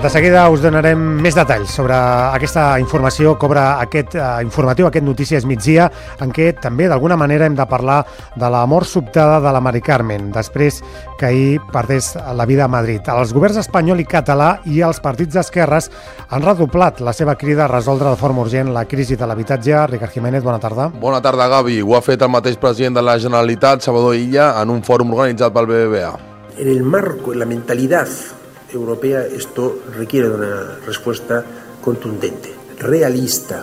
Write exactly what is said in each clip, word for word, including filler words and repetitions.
De seguida us donarem més detalls sobre aquesta informació que obre aquest eh, informatiu, aquest Notícies Migdia, en què també d'alguna manera hem de parlar de la mort sobtada de la Mari Carmen, després que ahir perdés la vida a Madrid. Els governs espanyol i català i els partits d'esquerres han redoblat la seva crida a resoldre de forma urgent la crisi de l'habitatge. Ricard Jiménez, bona tarda. Bona tarda, Gavi. Ho ha fet el mateix president de la Generalitat, Salvador Illa, en un fòrum organitzat pel B B V A. En el marco, en la mentalidad europea, esto requiere de una respuesta contundente, realista,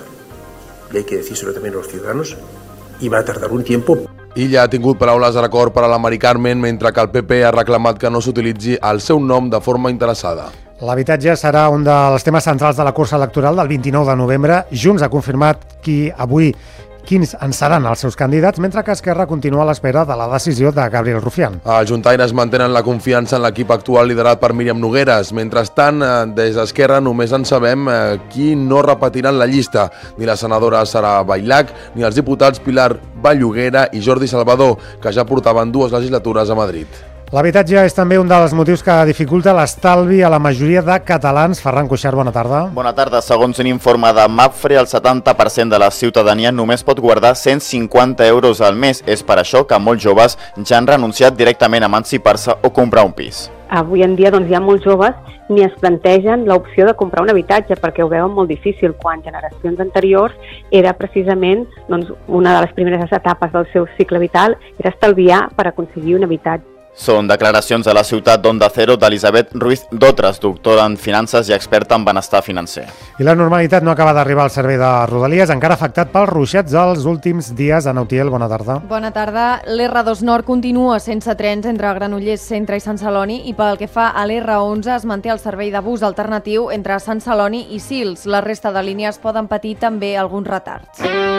y hay que decírselo también a los ciudadanos, y va a tardar un tiempo. Illa ha tingut paraules de record per a la Mari Carmen, mentre que el P P ha reclamat que no s'utilitzi el seu nom de forma interessada. L'habitatge serà un dels temes centrals de la cursa electoral del vint-i-nou de novembre. Junts ha confirmat qui avui quins en seran els seus candidats, mentre que Esquerra continua a l'espera de la decisió de Gabriel Rufián. Els juntaires mantenen la confiança en l'equip actual liderat per Míriam Nogueres. Mentrestant, des d'Esquerra només en sabem qui no repetiran la llista. Ni la senadora Sara Bailac, ni els diputats Pilar Vallhuguera i Jordi Salvador, que ja portaven dues legislatures a Madrid. L'habitatge és també un dels motius que dificulta l'estalvi a la majoria de catalans. Ferran Cuixart, bona tarda. Bona tarda. Segons un informe de Mapfre, el setanta per cent de la ciutadania només pot guardar cent cinquanta euros al mes. És per això que molts joves ja han renunciat directament a emancipar-se o comprar un pis. Avui en dia doncs, hi ha molts joves ni es plantegen l'opció de comprar un habitatge perquè ho veuen molt difícil, quan generacions anteriors era precisament doncs, una de les primeres etapes del seu cicle vital era estalviar per aconseguir un habitatge. Són declaracions a la ciutat d'Onda Cero d'Elisabet Ruiz Dotres, doctora en finances i experta en benestar financer. I la normalitat no acaba d'arribar al servei de Rodalies, encara afectat pels ruixats dels últims dies. Ana Utiel, bona tarda. Bona tarda. L'R dos Nord continua sense trens entre Granollers Centre i Sant Celoni i pel que fa a l'R onze es manté el servei de bus alternatiu entre Sant Celoni i Sils. La resta de línies poden patir també alguns retards.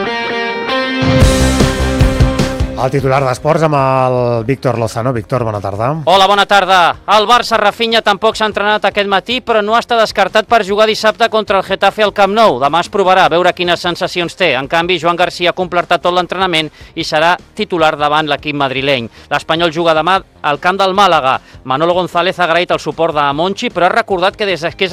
El titular d'Esports amb el Víctor Lozano. Víctor, bona tarda. Hola, bona tarda. El Barça Rafinha tampoc s'ha entrenat aquest matí, però no està descartat per jugar dissabte contra el Getafe al Camp Nou. Demà es provarà, a veure quines sensacions té. En canvi, Joan Garcia ha completat tot l'entrenament i serà titular davant l'equip madrileny. L'Espanyol juga demà al camp del Màlaga. Manolo González ha agraït el suport de Monchi, però ha recordat que des que és